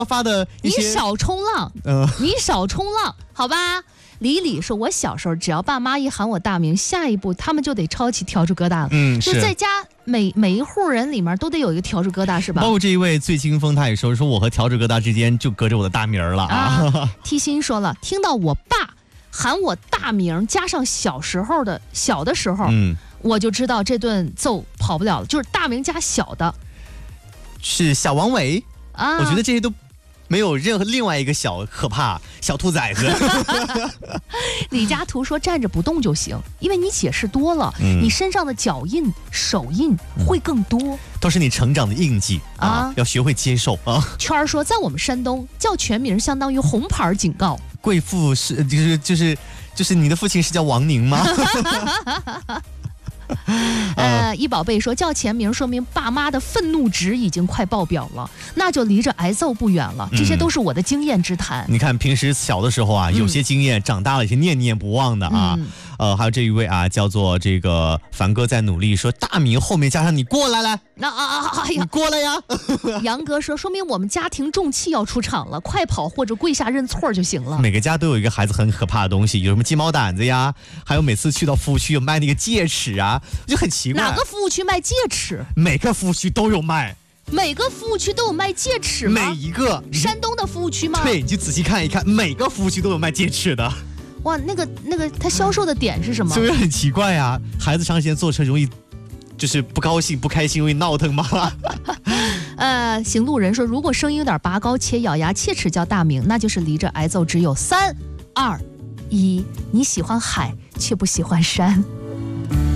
发的一些， 你少冲浪，你少冲浪，好吧？李李说：“我小时候只要爸妈一喊我大名，下一步他们就得抄起笤帚疙瘩了。就在家每一户人里面都得有一个笤帚疙瘩，是吧？” 包括这一位醉清风，他也说我和笤帚疙瘩之间就隔着我的大名了啊。 T 心说了，听到我爸喊我大名，加上小的时候，我就知道这顿揍跑不了了，就是大名加小的， 是小王伟啊。 我觉得这些都没有任何另外一个小可怕，小兔崽子。 李家图说站着不动就行，因为你解释多了，你身上的脚印、手印会更多， 都是你成长的印记啊，要学会接受啊。 圈儿说，在我们山东叫全名相当于红牌警告。 贵妇是就是你的父亲是叫王宁吗？ 一宝贝说叫前名说明爸妈的愤怒值已经快爆表了，那就离着挨揍不远了。这些都是我的经验之谈。 你看平时小的时候啊，有些经验，长大了也是念念不忘的啊。还有这一位啊，叫做这个凡哥在努力说大名后面加上你过来，你过来呀。 杨哥说明我们家庭重器要出场了，快跑或者跪下认错就行了。 每个家都有一个孩子很可怕的东西，有什么鸡毛掸子呀，还有每次去到服务区有卖那个戒尺啊，就很奇怪。 哪个服务区卖戒尺？ 每个服务区都有卖。 每个服务区都有卖戒尺吗？ 每一个。 山东的服务区吗？ 对，你就仔细看一看，每个服务区都有卖戒尺的。 哇，那个他销售的点是什么？ 是不是很奇怪啊？孩子长时间坐车容易就是不高兴不开心，容易闹腾吗？ 行路人说，如果声音有点拔高且咬牙切齿叫大名，那就是离着挨揍只有3、2、1。你喜欢海却不喜欢山。